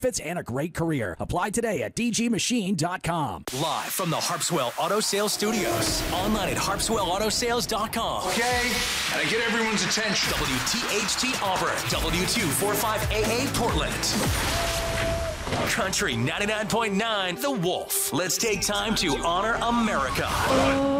benefits, and a great career. Apply today at dgmachine.com. Live from the Harpswell Auto Sales Studios. Online at harpswellautosales.com. Okay, gotta get everyone's attention. WTHT Auburn, W245AA Portland. Country 99.9 The Wolf. Let's take time to honor America.